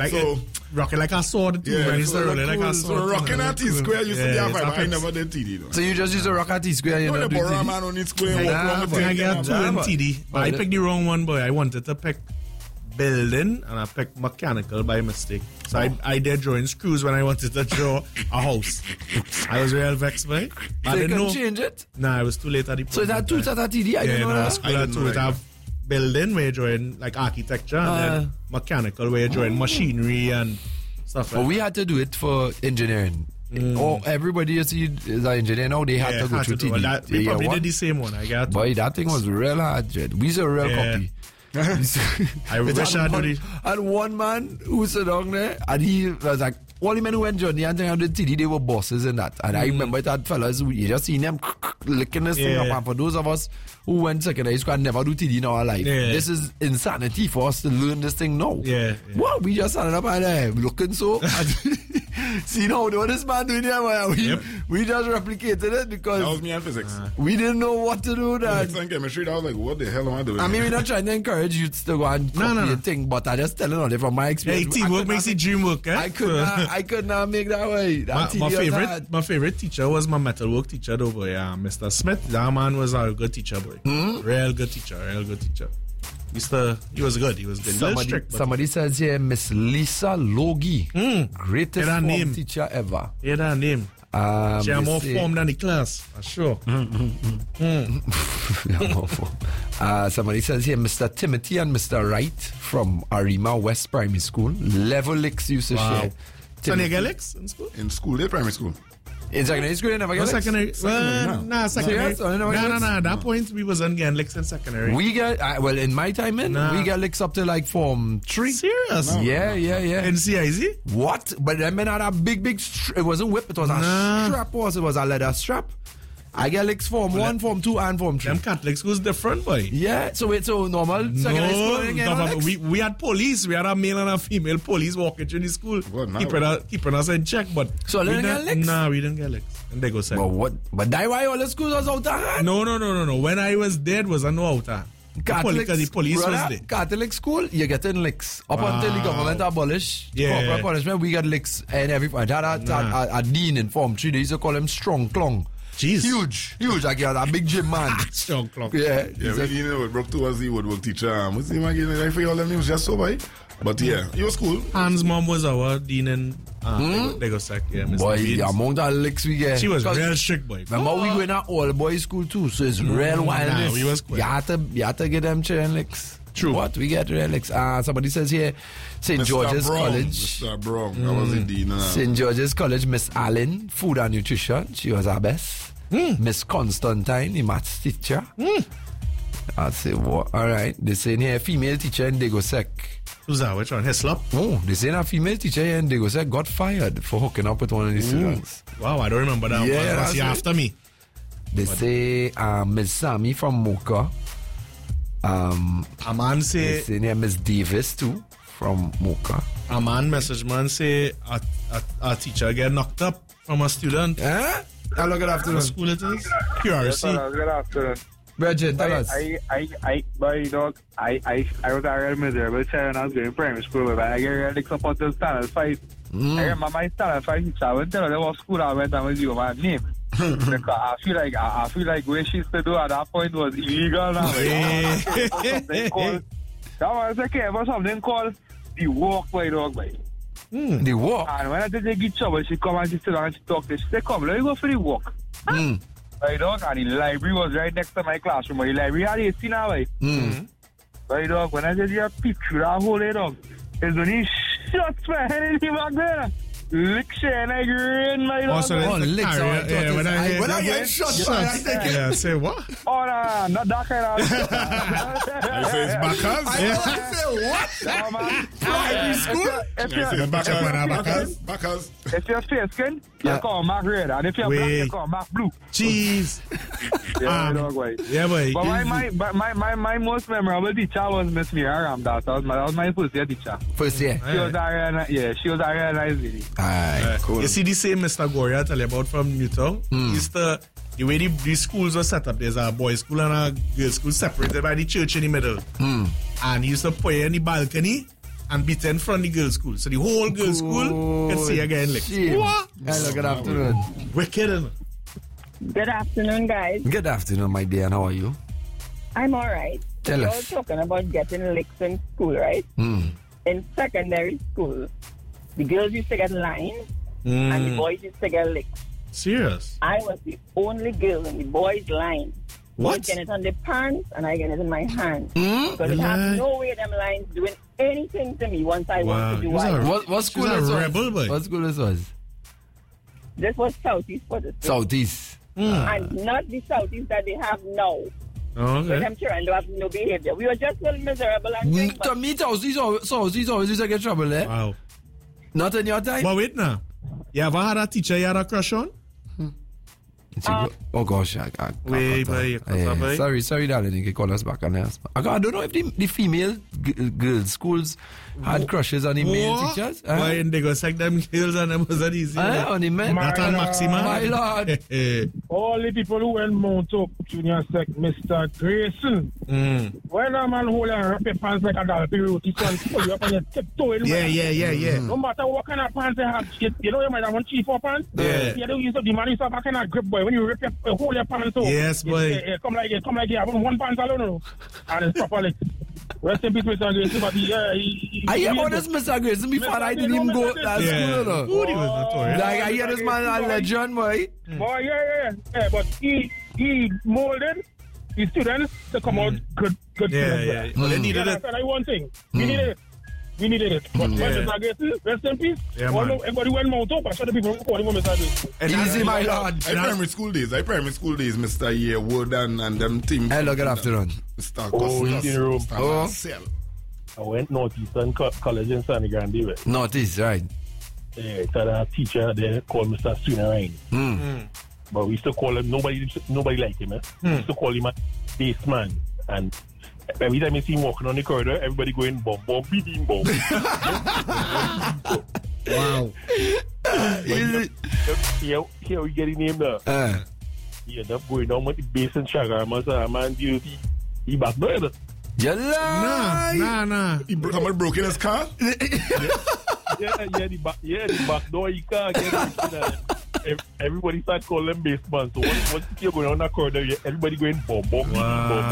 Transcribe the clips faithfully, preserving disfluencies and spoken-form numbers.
Like so it, rocking like a sword too. yeah, When you so start rolling like a so sword. rocking at T square used to be Yeah, a vibe. it's I a never did T D though. So you just use a rock at T square, you No, know, the do Borough T D? man on it square I walk around the got, I got two thing. in T D. But I But- picked the wrong one, boy. I wanted to pick building and I picked mechanical by mistake. So I, I did drawing screws when I wanted to draw a house. I was real vexed by it. I So you didn't can know. change it? Nah, I was too late at the So is that two point. at T D? I Yeah, don't know no, that. school I had didn't two. know It that. have building where you're drawing like architecture and Uh. then mechanical where you're drawing machinery and stuff like But we had to do it for engineering. Oh, everybody you see is an engineer now, they that. had Yeah, to go had through to do T D. it. That- We Yeah, probably what? did the same one. I got. Boy, that thing was real hard, Jed. We used a real Yeah. copy. I wish I and do one, it. and one man who sat down there, and he was like, all the men who went Johnny and thing on the T D, they were bosses in that. And I remember that fellas, you just seen them licking this thing Yeah. up. And for those of us who went secondary school and never do T D in our life, Yeah. this is insanity for us to learn this thing now. Yeah, yeah. Well, we just started up and there, looking so. See now, what this man doing here, man? We, Yep. we just replicated it because That was me and physics. we didn't know what to do. That Physics and chemistry, I was like, what the hell am I doing? I mean, we're not trying to encourage you to go and No, copy no, no. a thing, but I just telling on it from my Hey, experience. I teamwork could makes not the dream work, eh? I could not, I could not make that way. That My, T D my was favorite, hard. my favorite teacher was my metalwork teacher, though, boy. Yeah, Mister Smith. That man was a good teacher, boy. Hmm? Real good teacher, real good teacher. He's the, he was good. He was good. He was Somebody, strict, but somebody says here, Miss Lisa Logie, greatest Get her form name. teacher ever. hear that name. Um, She had they more say- form than the class, for sure. Yeah, more form. uh, somebody says here, Mister Timothy and Mister Wright from Arima West Primary School. Level Licks used to Wow. share. So you Timothy- get licks in school? in school, they primary school. In secondary school, you never No, get licks? secondary. Secondary, Well, no. nah, secondary. Serious? Oh, you never No, get no, licks? no. At that point, we wasn't getting licks in secondary. We get, uh, well, in my time in, Nah. we get licks up to like form three. Serious? Yeah, yeah, yeah. In C I Z? What? But I mean, had a big, big. Str- it wasn't whip. It was a Nah. strap. Was it was a leather strap? I get licks form one, form two, and form three. Them Catholic schools different, boy. Yeah. So it's so normal. Secondary school. No, you get no government- licks? we, we had police. We had a male and a female police walking through the school, What now? keeping, us, keeping us in check. But So we they didn't get licks? Nah, we didn't get licks. And they go second. But what? But that why all the schools was out of hand. No, no, no, no, no. When I was there, it was a no out. The Catholic, police, the police was brother, there. Catholic school, you getting licks. Up Wow. until the government abolished Yeah. corporal punishment, we got licks and every point. Had a, Nah. a, a dean in form three. They used to call him Strong Clung. Jeez. Huge, huge. Like he had a big gym man. Strong clock. Yeah. Yeah, he's a- we, you know, Brook two was the woodwork teacher. Um, what's his name again? I forget all them names just so by. But yeah, he was cool. Hans' mom was our dean in uh, hmm? they go sec. Yeah, Mister Boy, Beans. the amount of licks we get. She was 'Cause real strict, boy. Remember, we went to all boys school too, so it's real wildness. nah, we was quick. You had to, you had to get them children licks. True. What? We get real licks. Uh, somebody says here, Saint Mister George's Brown, College. Mister Brown, that was the dean. Uh, Saint George's College, Miss Allen, Food and Nutrition. She was our best. Miss Constantine, the maths teacher. I'll say, what? All right. They saying here, female teacher in Degosec. Who's that? Which one? Hislop? Oh, they saying a female teacher here in Degosec got fired for hooking up with one of the students. Wow, I don't remember that. Yeah, one. Was that's he it. after me? They say uh, Miss Sammy from Mocha. Um, A man they say, say here Miss Davis too from Mocha. a man message man say, a, a, a teacher get knocked up from a student. Eh? I'll look at What afternoon. school it is? Q R C. Good afternoon. Bridget, tell us. I, I, I, boy, dog, I, I, I was a real miserable child when I was going to primary school, but I get ready to up until standard five. I remember my standard five teacher, I went to tell her what school I went and was you my name. Because I feel like, I, I feel like what she used to do at that point was illegal now. Yeah. Something called, that was okay, but something called the walk, boy, dog, boy. The walk. And when I did they get trouble, she come and she sit down and she talk to she said, come, let me go for the walk. Mm. Right, dog, and the library was right next to my classroom. But the library had A C now, right? Mm. Right, dog, when I said you peep through that hole, eh, dog, there's only shots for anything back there. Lick shit and I grin, my dog. Also, Oh, the licks. carrier, I thought yeah, it's- when I I- hear when I that hear word, shots shots, fired, I think- yeah, say what? Oh, no, not that kind of... I say it's Bacchus. I yeah. say what? No, man. Primary If school? you- If I you're say Bacchus. Check one out, Bacchus. Bacchus. if you're fair skin, you Uh, call Mark red. And if you're black, you wait. call Mark blue. Jeez. Yeah, Um, dog, right. Yeah, boy. But my, my, but my, my, my most memorable teacher was Miss Mira Ramdas. That was my, that was my first year teacher. First year. She was a real, ni- yeah, she was a real nice lady. Alright, cool. You see the same Mister Goria I tell you about from Newtown? Hmm. He's the, the way the, the schools were set up, there's a boys' school and a girls' school separated by the church in the middle. Hmm. And he used to put you in the balcony and beat in front of the girls' school. So the whole girls' school can see again. Like, Shame. what? Hello, good afternoon. Wicked, isn't it? Good afternoon, guys. Good afternoon, my dear. And how are you? I'm all right. Tell You're us. talking about getting licks in school, right? Mm. In secondary school, the girls used to get lines and the boys used to get licks. Serious? I was the only girl in the boys' line. What? I get it on the pants and I get it in my hand. Mm? Because it Really? has no way them lines doing anything to me once I Wow. want to do You was what. a- What, what She's school a this was? rebel, boy. What school this was? This was Southeast for the state. Southeast. And not the Southeast that they have now. Oh, But okay. them children don't have no behavior. We were just a little miserable and things, Mm, but To me, Southeast, always- Southeast always used to get trouble, eh? Wow. Not in your time? But wait now. You ever had a teacher you had a crush on? She go- oh gosh, I, I, I Wait, cut boy, her. you cut Eh, her, boy. sorry, sorry, darling. You can call us back on us. I, I don't know if the, the female g- girls' schools had crushes on the male What? teachers. Why Eh? and they go sack them girls and them was that easy? Eh, on the men. Not on Maxima. My lord. All the people who went Mount Up Junior Sec, Mister Grayson. Mm. When a man hold and wrap your pants like a doll, you can pull you up on your tiptoe. Yeah, yeah, yeah, yeah. No matter what kind of pants they have, you, you know you might have one cheap for pants. Yeah. You don't use the man yourself a kind of grip, boy. When you rip your, you hold your pants up. Yes, you- boy. you- you come like you come like you have one pants alone, no? And it's proper like. Rest in peace, Mister Grayson. But he, yeah, he, he, I hear he- about this Mister Grayson before Mister I didn't even go to that Yeah. school. You know? Who he was notorious? Like, I hear this man a legend, boy. Boy, yeah, yeah, yeah. But he he molded his students to come out good, good Yeah, students. yeah. Well, they needed Yeah, it. that's like one thing. We needed it. We needed it. But when Yeah. Mister Grayson, rest in peace. Yeah, all man. the- everybody went Mount Up. I saw the people calling him Mister Grayson. And Easy, that's- my lord. I primary school days. I primary school days, Mister Yearwood and, and them team. Hello, good afternoon. Mister Oh, Costas, in the room. Mister Oh. Marcel. I went Northeastern Co- College in San Grande. Right? Northeast, right? Yeah, so a teacher there called Mister Soonerine. Mm. But we used to call him, nobody nobody liked him. Eh? We used to call him a baseman. And every time you see him walking on the corridor, everybody going, bomb, bomb, beep, beep, bomb. Wow. Easy. Here, here we get the name now. Eh. He ended up going down with the base and shagarma, so a man, you he, he back there. You Nah, lie. nah, nah. He bro- somebody broke in his car. Yeah, yeah, the back, yeah, the back door, you can't get it. Uh, ev- everybody start calling him baseman. So once, once you go down that corridor, yeah, everybody going, bomb, bomb, beep, beep, bomb.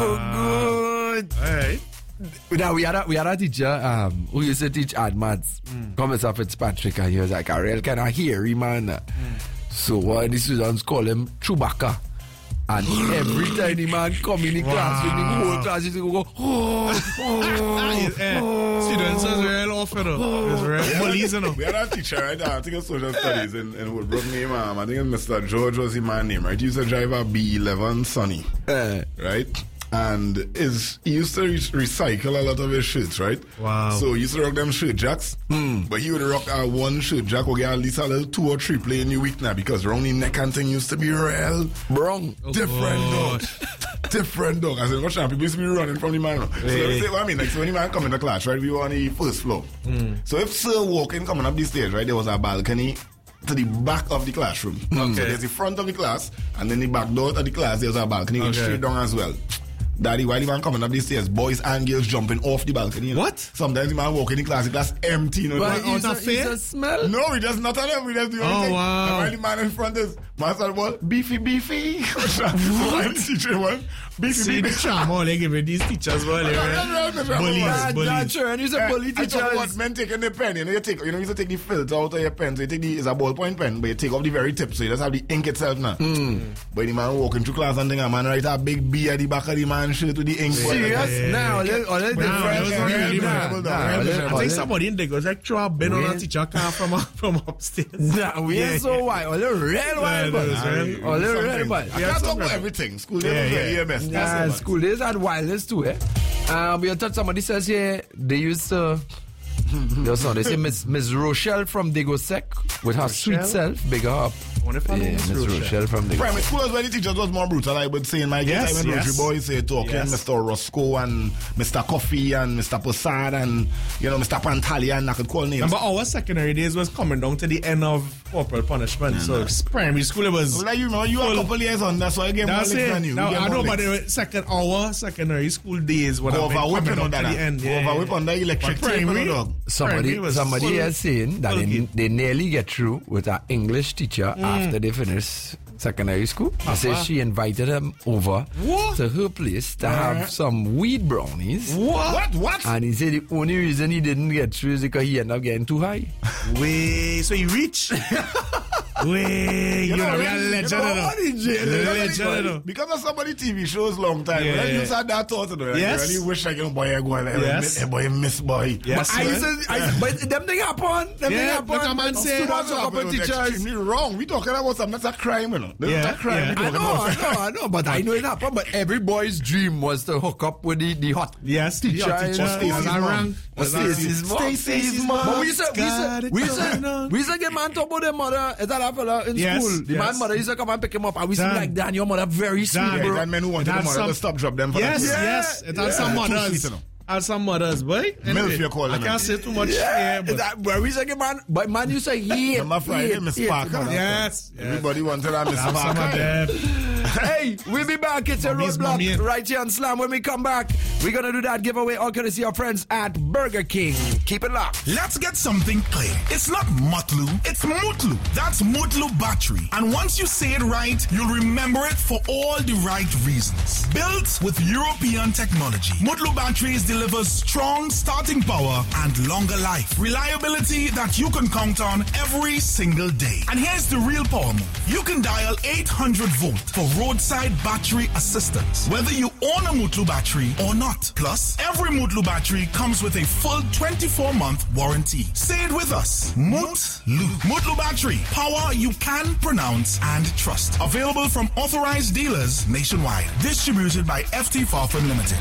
Oh, good. All right. Now we had a we had a teacher um who used to teach art maths, Mm. Commissar Fitzpatrick, and he was like a real kind of hairy man. Mm. So one of the students call him Chewbacca. And every time the man come in the class, with the whole class used to go, oh, oh, Eh, oh. Students is real awful though. It's real bullies, you know. We had a teacher, right? I think it's social studies in, in Woodbrook name. Um, I think it's Mister George was the man name, right? He used to drive a B eleven Sunny, Eh. right? And is he used to re- recycle a lot of his shirts, right? Wow. So he used to rock them shirt jacks, but he would rock uh, one shirt jack or get at least a little two or three play in the week now because around the neck and thing used to be real Wrong. different dog. Different dog. I said, watch out, people used to be running from the man. So let me say what I mean. Like, so when the man come in the class, right, we were on the first floor. So if Sir walking coming up the stairs, right, there was a balcony to the back of the classroom. So there's the front of the class, and then the back door of the class, there's a balcony going Okay. straight down as well. Daddy, while the man coming up the stairs, boys and girls jumping off the balcony. you know. What? Sometimes the man walking in the class, the class empty. You know, But the man- it's out a, of fear? it's a smell. no, we just not on them. We just do Oh, everything. wow. And while the man in front is, man said, what? Beefy, beefy. What? Teacher, what? Beefy, See the beefy. charm all they give it these teachers, well, they Bullies, bullies, That, bullies. that sure, and he's a Eh, bully I teacher. talk about men taking the pen. You know, you take, you know, you used to take the filter out of your pen. So you take the, it's a ballpoint pen, but you take off the very tip. So you just have the ink itself now. But the man walking through class and thing, a man write a big B at the back of the man shirt with the ink. Serious? Yeah, yeah, Now, a little, a little Nah, that was different. really Nah, bad. nah, Nah, a little- I a think little- somebody in there goes like throw a bin on a Really? teacher car from from upstairs. Nah, we ain't so wild. A little real wild, Yeah, but that was real- a little real Something. wild. I Yeah, can't talk something. about everything. School Yeah, days, yeah. yeah, yeah, best. Nah, That's it, school days had wildness too, eh? Um, we thought somebody says here they used to. There's no, they say Miss Miss Rochelle from Degosec with her sweet Rochelle? self, big her up. want to follow Yeah, Miss Miss Rochelle. Rochelle from the Primary school was when the teachers was more brutal. I would say in my Yes, case, I went yes. Rotary Boys, say talking Yes. Mister Roscoe and Mister Coffee and Mister Posad and you know Mister Pantalia, and I could call names. Remember, our secondary days was coming down to the end of corporal punishment. So it's primary school, it was. Like you know, you are a full- couple years on. That's why I get more That's licks it. than you. Now, You get I more know, but licks. the second hour, secondary school days when Go I've been over whipping coming on down to that. the end. Go Yeah, over whip on the electric But tape on primary- the dog. Somebody, primary was somebody full- is saying that full they, game. they nearly get through with an English teacher Mm. after they finish secondary school. They say she invited him over What? to her place to have some weed brownies. What? What? And he said the only reason he didn't get through is because he ended up getting too high. Wait, so you reach? Wait, you know, we are legend, you know. Legend, you know. Because of somebody T V shows long time. Yeah. When you had that thought to do it, Yes. I really wish I could boy I go and Yes. hey, boy miss boy. Yes, But I right? used to, I, but them thing happen. Them Yeah, thing happen. look at man say- Students That's hook up with teachers. extremely wrong. We talking about something that's a crime, you know. This Yeah, is a crime. yeah. we I talking know, I about. know, I know, but I know it happened. But every boy's dream was to hook up with the, the hot Yes, the teacher. hot teacher. in, uh, Stacy's Was that mom. wrong? Or Was that Stacy's wrong? mom. Stacy's mom. But we used to, we used to, Got it we used going to, on. we used to get man talk about their mother. Is that that fella in Yes, school? The yes. man mother used to come and pick him up. And we used to be Dan. like, Dan, your mother very sweet, Dan. Yeah, bro. that man who wanted That's the mother some- to stop drop them for Yes, that. yes. It has Yeah. some Too mothers. sweet, you know. Has some mothers, boy. Milf, you call I them, can't man. say too much. Yeah, Yeah, is but that where we used to get man, but man used to hate. Remember Friday, hate, Miss hate Parker? the mother. yes. yes. Everybody wanted that Miss Have some of Parker. them. Hey, we'll be back. It's a Mommy's mommy. roadblock right here on Slam. When we come back, we're going to do that giveaway all courtesy of friends at Burger King. Keep it locked. Let's get something clear. It's not Mutlu, it's Mutlu. That's Mutlu battery. And once you say it right, you'll remember it for all the right reasons. Built with European technology, Mutlu batteries delivers strong starting power and longer life. Reliability that you can count on every single day. And here's the real power move. You can dial eight hundred volt for roadside battery assistance, whether you own a Mutlu battery or not. Plus, every Mutlu battery comes with a full twenty-four month warranty. Say it with us. Mutlu. Mutlu battery. Power you can pronounce and trust. Available from authorized dealers nationwide. Distributed by F T Farfan Limited.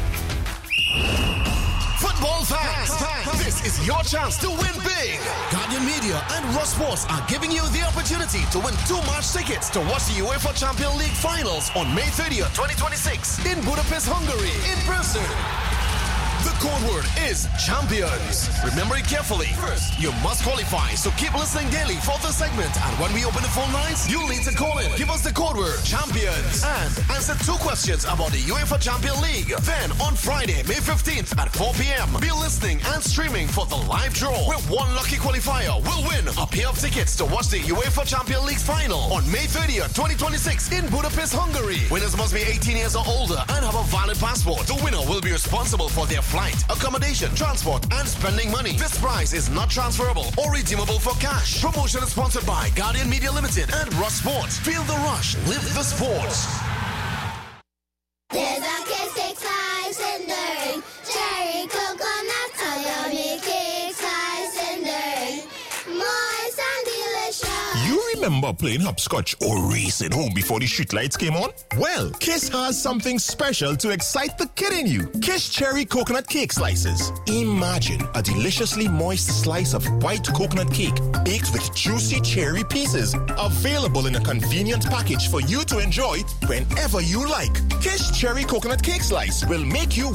Football fans, this is your chance to win big. Guardian Media and Rush Sports are giving you the opportunity to win two match tickets to watch the UEFA Champions League finals on May thirtieth, twenty twenty-six in Budapest, Hungary, in person. The code word is champions. Remember it carefully. First, you must qualify, so keep listening daily for the segment. And when we open the phone lines, you'll need to call in. Give us the code word champions and answer two questions about the UEFA Champions League. Then on Friday, May fifteenth at four p.m., be listening and streaming for the live draw, where one lucky qualifier will win a pair of tickets to watch the UEFA Champions League final on May thirtieth, twenty twenty-six in Budapest, Hungary. Winners must be eighteen years or older and have a valid passport. The winner will be responsible for their flight, accommodation, transport, and spending money. This prize is not transferable or redeemable for cash. Promotion is sponsored by Guardian Media Limited and Rush Sports. Feel the rush. Live the sports. There's a kiss six eyes in the ring. Cherry coconut, a yummy cake slice in the ring. Moist and delicious. You remember playing hopscotch or racing home before the streetlights came on? Well, Kiss has something special to excite the kid in you. Kiss Cherry Coconut Cake Slices. Imagine a deliciously moist slice of white coconut cake baked with juicy cherry pieces. Available in a convenient package for you to enjoy whenever you like. Kiss Cherry Coconut Cake Slice will make you